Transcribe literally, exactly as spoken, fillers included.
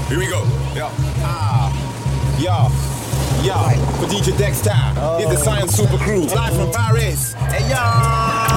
Here we go. Yeah. Ah. Yeah. Yeah. For D J Dexter. Oh. It's the Science Super Crew. Live from Paris. Hey, yeah.